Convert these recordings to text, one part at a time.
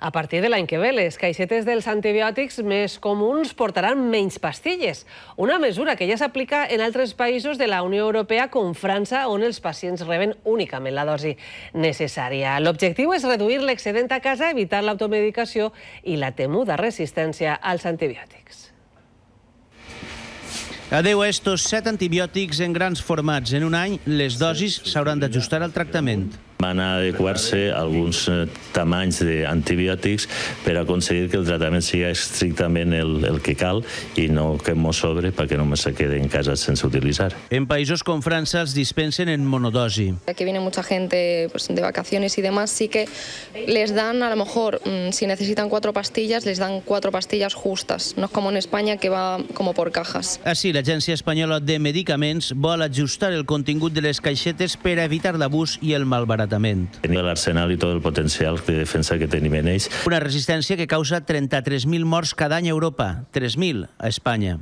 A partir de l'any que ve, les caixetes dels antibiòtics més comuns portaran menys pastilles, una mesura que ja s'aplica en altres països de la Unió Europea com França, on els pacients reben únicament la dosi necessària. L'objectiu és reduir l'excedent a casa, evitar l'automedicació i la temuda resistència als antibiòtics. Adeu a estos 7 antibiòtics en grans formats. En un any, les dosis s'hauran d'ajustar al tractament. Van a adequar-se alguns tamanys d'antibiòtics per aconseguir que el tractament sigui estrictament el que cal i no que mos sobre perquè només se quede en casa sense utilitzar. En països com França els dispensen en monodosi. Aquí viene mucha gente de vacaciones y demás, sí que les dan, a lo mejor, si necesitan 4 pastillas, les dan 4 pastillas justas. No es como en España, que va como por cajas. Així, l'Agència Espanyola de Medicaments vol ajustar el contingut de les caixetes per a evitar l'abús i el malbaratament. Tenir l'arsenal i tot el potencial de defensa que tenim en ells. Una resistència que causa 33.000 morts cada any a Europa, 3.000 a Espanya.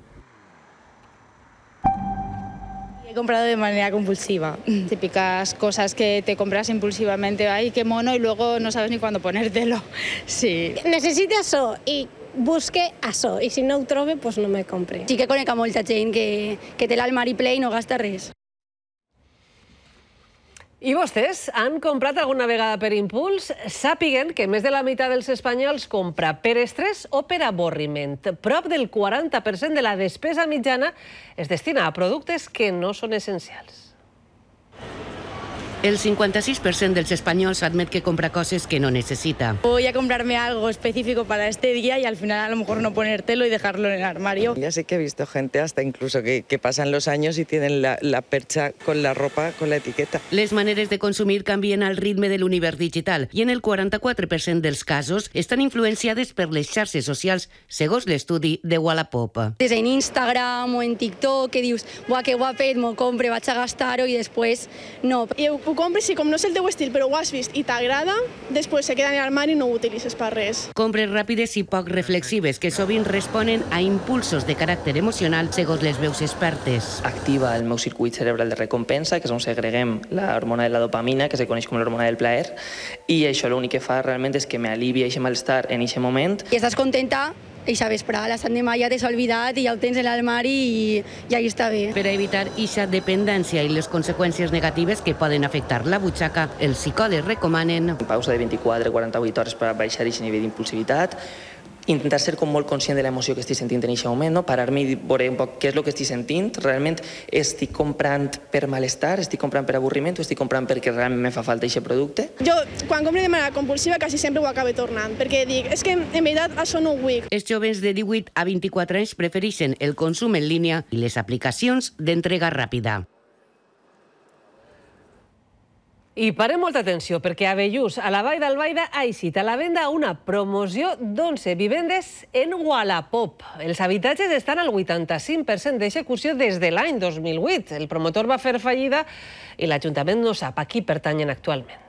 He comprado de manera compulsiva. Típicas cosas que te compras impulsivamente. Ay, qué mono, y luego no sabes ni cuándo ponértelo. Sí. Necessite això i busque això, i si no ho trobe, doncs no me compre. Sí que conec a molta gent que té l'armari ple i no gasta res. I vostès han comprat alguna vegada per impuls? Sàpiguen que més de la meitat dels espanyols compra per estrès o per avorriment. Prop del 40% de la despesa mitjana es destina a productes que no són essencials. El 56% dels espanyols admet que compra coses que no necesita. Voy a comprarme algo específico para este día y al final a lo mejor no ponértelo y dejarlo en el armario. Ya sé que he visto gente hasta incluso que pasan los años y tienen la percha con la ropa, con la etiqueta. Les maneres de consumir canvien al ritme de l'univers digital i en el 44% dels casos estan influenciades per les xarxes socials, segons l'estudi de Wallapop. Des en Instagram o en TikTok que dius, buah, que guapet, m'ho compre, vaig a gastar-ho i després no. Ho compres i com no és el teu estil però ho has vist i t'agrada, després se queda en l'armari i no ho utilitzes per res. Compres ràpides i poc reflexives que sovint responen a impulsos de caràcter emocional segons les veus expertes. Activa el meu circuit cerebral de recompensa, que és on segreguem l'hormona de la dopamina, que se coneix com l'hormona del plaer, i això l'únic que fa realment és que m'alivia aquest malestar en aquest moment. I estàs contenta i sabes, però la l'endemà ja t'has oblidat i ja ho tens en l'armari i ahí està bé. Per a evitar aquesta dependència i les conseqüències negatives que poden afectar la butxaca, els psicòlegs recomanen pausa de 24-48 hores per baixar aquest nivell d'impulsivitat, intentar ser com molt conscient de l'emoció que estic sentint en aquest moment, parar-me i veure un poc què és el que estic sentint, realment estic comprant per malestar, estic comprant per avorriment o estic comprant perquè realment me fa falta aquest producte. Jo, quan compro de manera compulsiva, quasi sempre ho acabo tornant, perquè dic, és que en veritat això no ho vull. Els joves de 18 a 24 anys prefereixen el consum en línia i les aplicacions d'entrega ràpida. I parem molta atenció, perquè a Bellús, a la Vall d'Albaida, ha eixit a la venda una promoció d'11 vivendes en Wallapop. Els habitatges estan al 85% d'execució des de l'any 2008. El promotor va fer fallida i l'Ajuntament no sap a qui pertanyen actualment.